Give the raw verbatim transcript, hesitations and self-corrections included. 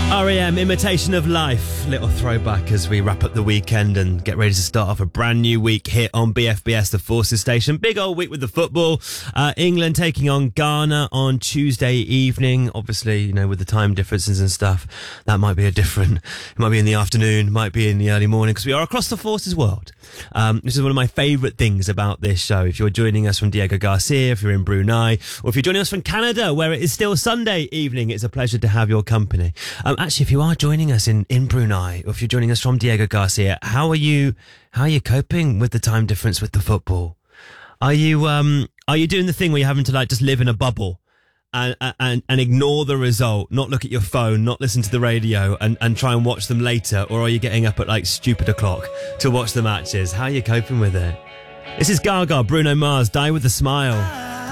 R E M, Imitation of Life. Little throwback as we wrap up the weekend and get ready to start off a brand new week here on B F B S, the Forces Station. Big old week with the football. Uh, England taking on Ghana on Tuesday evening. Obviously, you know, with the time differences and stuff, that might be a different... It might be in the afternoon, might be in the early morning, because we are across the Forces world. Um, this is one of my favourite things about this show. If you're joining us from Diego Garcia, if you're in Brunei, or if you're joining us from Canada, where it is still Sunday evening, it's a pleasure to have your company. Um, actually, if you are joining us in, in Brunei, or if you're joining us from Diego Garcia, how are you, how are you coping with the time difference with the football? Are you, um, are you doing the thing where you're having to like just live in a bubble and, and, and ignore the result, not look at your phone, not listen to the radio and, and try and watch them later? Or are you getting up at like stupid o'clock to watch the matches? How are you coping with it? This is Gaga, Bruno Mars, Die With a Smile.